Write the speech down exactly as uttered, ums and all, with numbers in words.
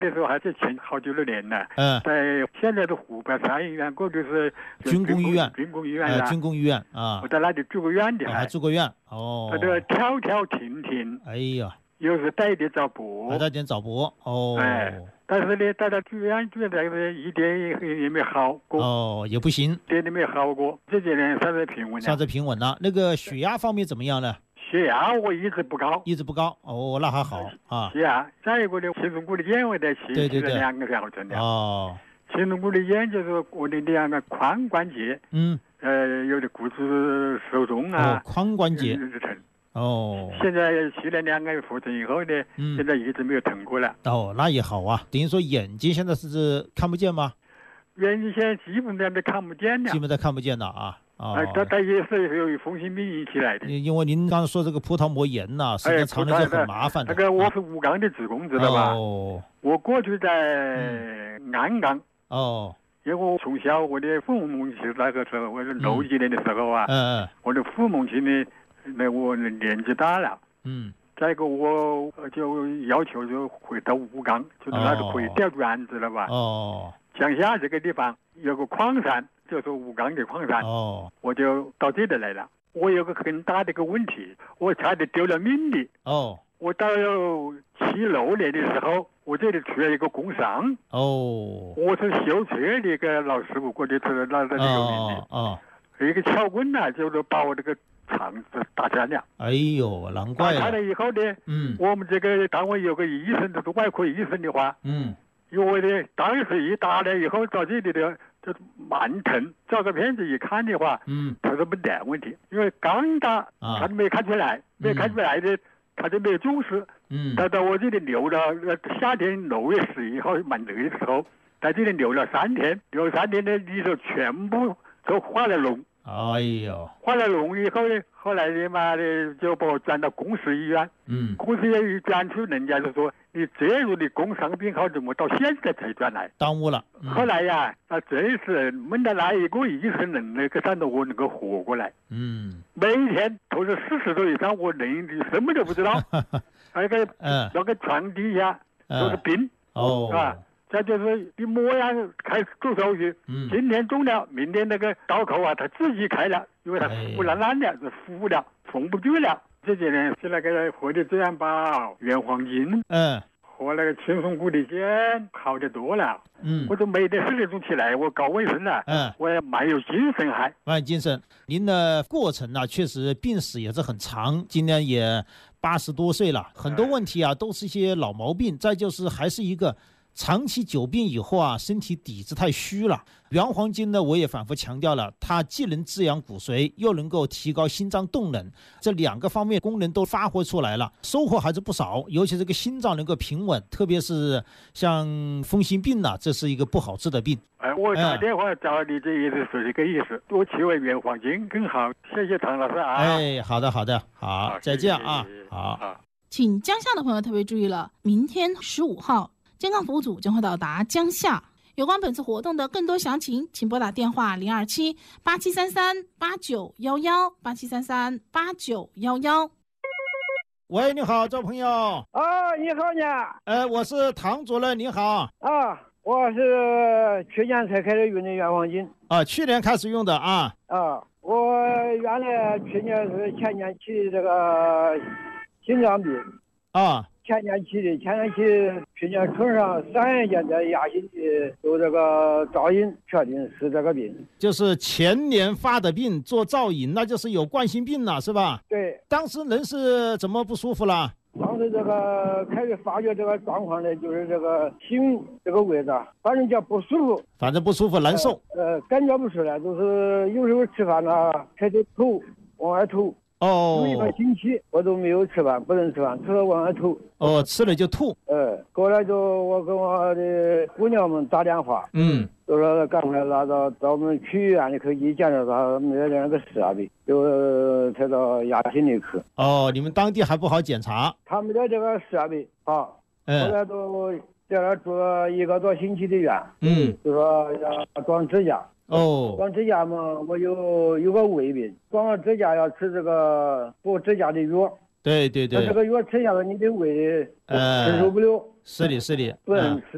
那时候还是前好几十年了。 嗯， 在现在的湖北三医院，过去是军工医院， 军工医院呃， 啊， 军工医院啊， 我在那里住过院的， 啊还住过院哦。 他这个跳跳停停， 哎呀， 又是带点早搏， 还带点早搏哦。 哎，但是呢，带到住院住的一点也也没好过。 哦，也不行， 一点都没好过。这几年算是平稳了， 算是平稳了。那个血压方面怎么样呢？ 血压我一直不高， 一直不高哦，那还好啊。 血压，再一个呢，心动谷的烟我得吃， 对对对， 吃了两个疗程的。 哦， 心动谷的烟就是我的两个髋关节， 嗯， 呃，有的骨质疏松啊， 哦，髋关节日疼。 哦， 现在吃了两个疗程以后呢， 嗯， 现在一直没有疼过了。 哦，那也好啊。等于说眼睛现在是看不见吗？ 眼睛现在基本上都看不见了， 基本上看不见了啊。 啊，它它也是由于风湿病引起来的。 因为您刚刚说这个葡萄膜炎呐、时间长了就很麻烦的。 那个我是武钢的职工，知道吧？ 哦。 我过去在鞍钢。 哦。 因为我从小我的父母亲那个时候，我是六几年的时候啊， 嗯嗯， 我的父母亲呢，那我年纪大了， 嗯， 再一个我就要求就回到武钢，就是那个可以钓卷子了吧？ 哦。 乡下这个地方有个矿山，就是武钢的矿山， 哦， 我就到这里来了。我有个很大的一个问题，我差点丢了命的。 哦， 我到七六年的时候，我这里出了一个工伤。 哦， 我是修车的一个老师傅，过去是那那有名的。 哦， 一个撬棍呐，就是把我这个肠子打穿了。 哎呦，难怪打穿了以后呢， 嗯， 我们这个单位有个医生，就是外科医生的话， 嗯。 因为呢，当时一打了以后，到这里的就慢疼，照个片子一看的话， 嗯， 他说没大问题，因为刚打，他没看出来，没看出来的，他就没有重视， 嗯， 他到我这里留了，夏天六月十一号蛮热的时候，在这里留了三天，留三天呢，里头全部都化了脓。 哎呦， 化了脓以后呢，后来的嘛的就把我转到公司医院。 嗯， 公司医院一转出，人家就说你这样的工伤病号怎么到现在才转来？ 耽误了。 嗯、后来呀，啊，真是没得哪一个医生能那个让到我能够活过来。 嗯， 每天都是四十岁以上，我人什么都不知道，那个嗯， 那个床底下都是病。 哦， 啊。再就是一摸呀，开始做手续。嗯，今天中了，明天那个刀口啊，他自己开了，因为他腐烂烂的，是腐了，缝不住了。这几年是那个喝的这样吧，原黄金， 嗯， 和那个青松谷的碱好得多了。 嗯， 我都没得事情起来，我搞卫生了。 嗯， 我也蛮有精神还。 蛮有精神。您的过程呢、啊，确实病史也是很长，今年也八十多岁了，很多问题啊都是一些老毛病，再就是还是一个。长期久病以后啊，身体底子太虚了。原黄金呢，我也反复强调了，它既能滋养骨髓，又能够提高心脏动能，这两个方面功能都发挥出来了，收获还是不少。尤其这个心脏能够平稳，特别是像风心病啊，这是一个不好治的病。 哎，我打电话找你，这意思是这个意思。多吃完原黄金更好。谢谢唐老师啊。 哎，好的好的，好，好再见啊。好， 好， 请江夏的朋友特别注意了，明天十五号。健康服务组将会到达江夏。有关本次活动的更多详情，请拨打电话零二七八七三三八九一一八七三三八九一一。 喂，你好，这位朋友。 啊，你好呢。 呃，我是唐主任，你好。 啊，我是去年才开始用的原黄金。 啊，去年开始用的啊。 啊，我原来去年是前年起这个心脏病。 啊。 前年起的，前年起，去年春上三月间在亚新的有这个造影，确定是这个病， 就是前年发的病，做造影，那就是有冠心病了，是吧？ 对。 当时人是怎么不舒服了？ 当时这个开始发觉这个状况呢，就是这个心这个位置，反正叫不舒服， 反正不舒服，难受。 呃，呃感觉不出来，就是有时候吃饭呢，开始吐，往外吐。 哦， 有一个星期我都没有吃饭，不能吃饭，吃了往外吐。 哦，吃了就吐。 呃，后来就我跟我的姑娘们打电话， 嗯， 就说赶快拉到到我们区医院里去一检查，他没得那个设备，就才到亚新里去。 哦，你们当地还不好检查？ 他没得这个设备啊。 嗯。 后来都在那住了一个多星期的院。 嗯。 就说要装支架。 哦， 装支架嘛，我有有个胃病，装了支架要吃这个补支架的药。 对对对。 这个药吃下来，你的胃呃承受不了。 是的，是的。 不能吃。